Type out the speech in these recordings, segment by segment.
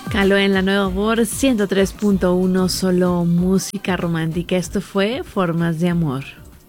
Caló en la Nueva Voz 103.1, solo música romántica. Esto fue Formas de Amor.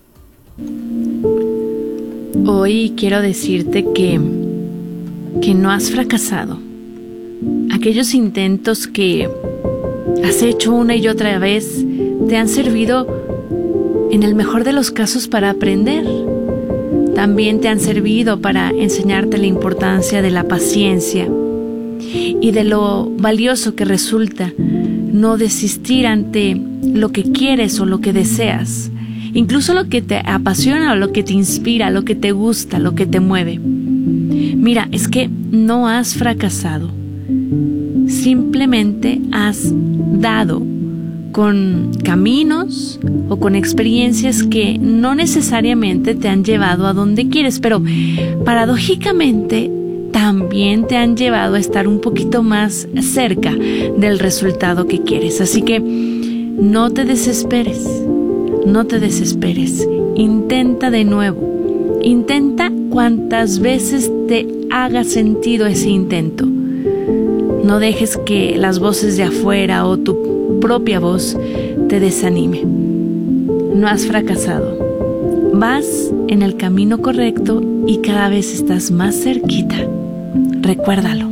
Hoy quiero decirte que no has fracasado. Aquellos intentos que has hecho una y otra vez te han servido, en el mejor de los casos, para aprender. También te han servido para enseñarte la importancia de la paciencia y de lo valioso que resulta no desistir ante lo que quieres o lo que deseas, incluso lo que te apasiona o lo que te inspira, lo que te gusta, lo que te mueve. Mira, es que no has fracasado, simplemente has dado con caminos o con experiencias que no necesariamente te han llevado a donde quieres, pero paradójicamente también te han llevado a estar un poquito más cerca del resultado que quieres. Así que no te desesperes, no te desesperes. Intenta de nuevo, intenta cuantas veces te haga sentido ese intento. No dejes que las voces de afuera o tu propia voz te desanime. No has fracasado. Vas en el camino correcto y cada vez estás más cerquita. Recuérdalo.